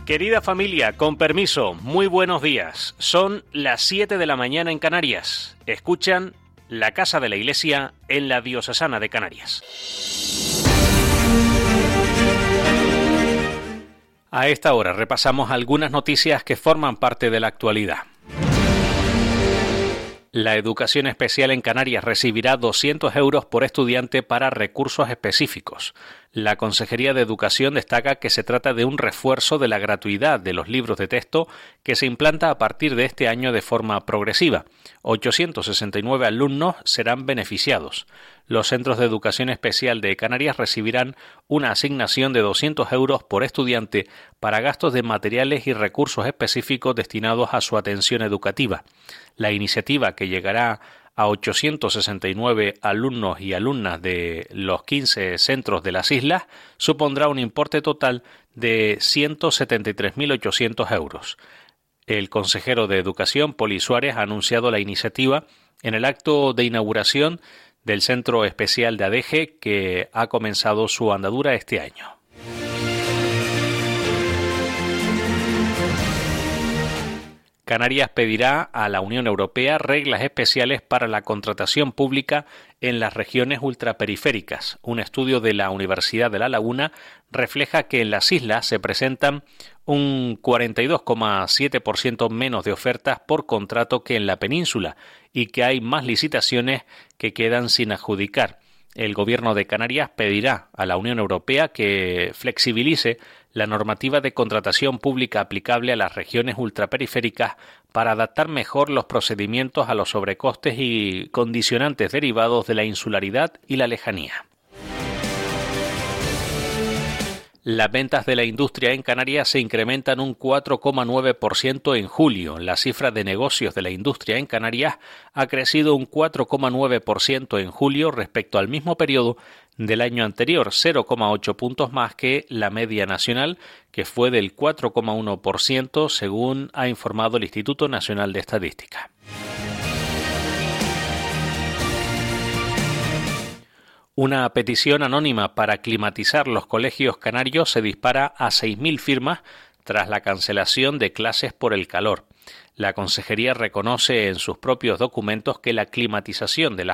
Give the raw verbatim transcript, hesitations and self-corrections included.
Querida familia, con permiso, muy buenos días. Son las siete de la mañana en Canarias. Escuchan La Casa de la Iglesia en la Diocesana de Canarias. A esta hora repasamos algunas noticias que forman parte de la actualidad. La educación especial en Canarias recibirá doscientos euros por estudiante para recursos específicos. La Consejería de Educación destaca que se trata de un refuerzo de la gratuidad de los libros de texto que se implanta a partir de este año de forma progresiva. ochocientos sesenta y nueve alumnos serán beneficiados. Los centros de educación especial de Canarias recibirán una asignación de doscientos euros por estudiante para gastos de materiales y recursos específicos destinados a su atención educativa. La iniciativa, que llegará a ochocientos sesenta y nueve alumnos y alumnas de los quince centros de las islas, supondrá un importe total de ciento setenta y tres mil ochocientos euros. El consejero de Educación, Poli Suárez, ha anunciado la iniciativa en el acto de inauguración del Centro Especial de Adeje, que ha comenzado su andadura este año. Canarias pedirá a la Unión Europea reglas especiales para la contratación pública en las regiones ultraperiféricas. Un estudio de la Universidad de La Laguna refleja que en las islas se presentan un cuarenta y dos coma siete por ciento menos de ofertas por contrato que en la península y que hay más licitaciones que quedan sin adjudicar. El Gobierno de Canarias pedirá a la Unión Europea que flexibilice la normativa de contratación pública aplicable a las regiones ultraperiféricas para adaptar mejor los procedimientos a los sobrecostes y condicionantes derivados de la insularidad y la lejanía. Las ventas de la industria en Canarias se incrementan un cuatro coma nueve por ciento en julio. La cifra de negocios de la industria en Canarias ha crecido un cuatro coma nueve por ciento en julio respecto al mismo periodo del año anterior, cero coma ocho puntos más que la media nacional, que fue del cuatro coma uno por ciento, según ha informado el Instituto Nacional de Estadística. Una petición anónima para climatizar los colegios canarios se dispara a seis mil firmas tras la cancelación de clases por el calor. La Consejería reconoce en sus propios documentos que la climatización de las